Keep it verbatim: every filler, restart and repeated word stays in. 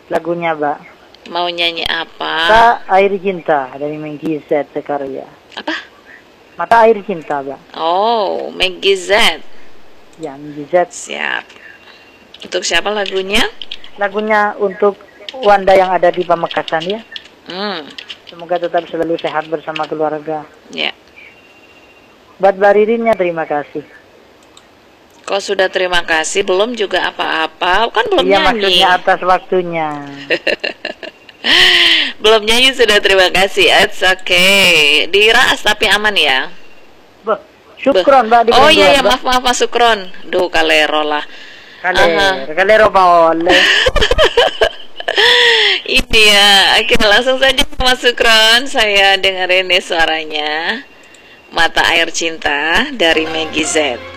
lagunya, Mbak. Mau nyanyi apa? Mata Air Cinta dari Meggy Z Karya. Apa? Mata Air Cinta, Mbak. Oh, Meggy Z. Ya, Meggy Z. Siap. Untuk siapa lagunya? Lagunya untuk Wanda yang ada di Pamekasan ya. Hmm. Semoga tetap selalu sehat bersama keluarga. Ya. Buat Mbak Ririnnya terima kasih. Kok sudah terima kasih? Belum juga apa-apa. Kan belum Iya, nyanyi. maksudnya atas waktunya. Belum nyanyi sudah terima kasih. It's okay. Diraas tapi aman ya. Bah, syukron, Mbak. Oh iya ya, maaf maaf Mas Sukron. Duh, kalero lah. Kalero, kalero boleh. Ini ya. Oke, langsung saja Mas Sukron. Saya dengerin nih suaranya. Mata Air Cinta dari Meggy Z.